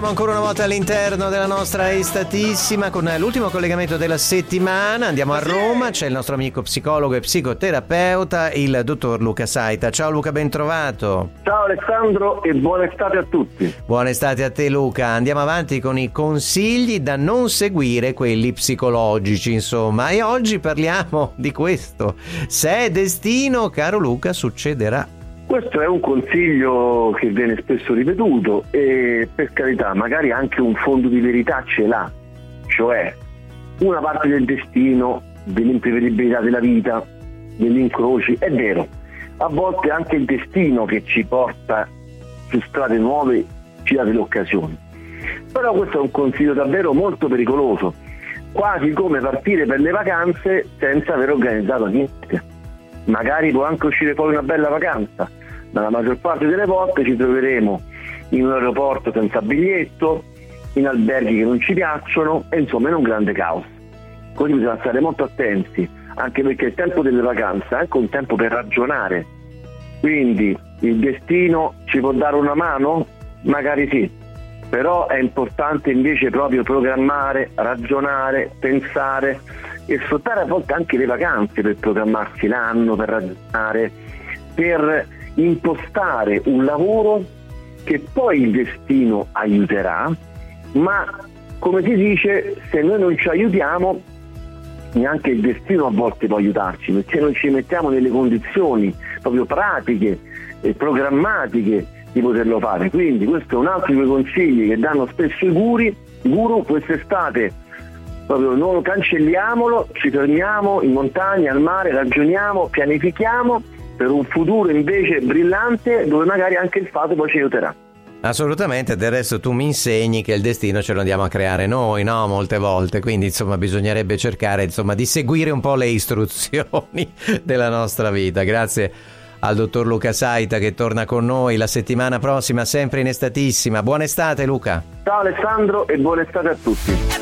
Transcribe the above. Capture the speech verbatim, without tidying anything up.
Ancora una volta all'interno della nostra Estatissima con l'ultimo collegamento della settimana. Andiamo a Roma, c'è il nostro amico psicologo e psicoterapeuta, il dottor Luca Saita. Ciao Luca, ben trovato. Ciao Alessandro e buona estate a tutti. Buona estate a te Luca. Andiamo avanti con i consigli da non seguire, quelli psicologici insomma, e oggi parliamo di questo. Se è destino, caro Luca, succederà. Questo è un consiglio che viene spesso ripetuto e per carità magari anche un fondo di verità ce l'ha, cioè una parte del destino, dell'imprevedibilità della vita, degli incroci, è vero, a volte anche il destino che ci porta su strade nuove ci dà delle occasioni, però questo è un consiglio davvero molto pericoloso, quasi come partire per le vacanze senza aver organizzato niente. Magari può anche uscire poi una bella vacanza, ma la maggior parte delle volte ci troveremo in un aeroporto senza biglietto, in alberghi che non ci piacciono e insomma in un grande caos. Quindi bisogna stare molto attenti, anche perché il tempo delle vacanze è anche un tempo per ragionare. Quindi il destino ci può dare una mano? Magari sì, però è importante invece proprio programmare, ragionare, pensare e sfruttare a volte anche le vacanze per programmarsi l'anno, per ragionare, per impostare un lavoro che poi il destino aiuterà, ma come si dice, se noi non ci aiutiamo neanche il destino a volte può aiutarci, perché non ci mettiamo nelle condizioni proprio pratiche e programmatiche di poterlo fare. Quindi questo è un altro dei consigli che danno spesso i guru, i guru quest'estate. Proprio non cancelliamolo, ci fermiamo in montagna, al mare, ragioniamo, pianifichiamo per un futuro invece brillante dove magari anche il fato poi ci aiuterà. Assolutamente, del resto tu mi insegni che il destino ce lo andiamo a creare noi, no? Molte volte, quindi insomma bisognerebbe cercare insomma di seguire un po' le istruzioni della nostra vita. Grazie al dottor Luca Saita che torna con noi la settimana prossima, sempre in Estatissima. Buona estate Luca. Ciao Alessandro e buona estate a tutti.